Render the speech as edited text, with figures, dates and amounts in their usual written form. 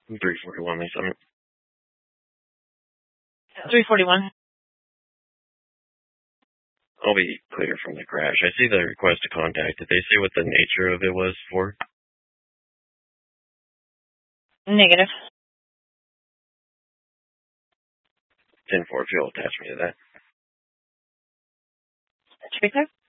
341, Lisa. 341. I'll be clear from the crash. I see the request to contact. Did they say what the nature of it was for? Negative. 10-4, if you'll attach me to that. Should be clear?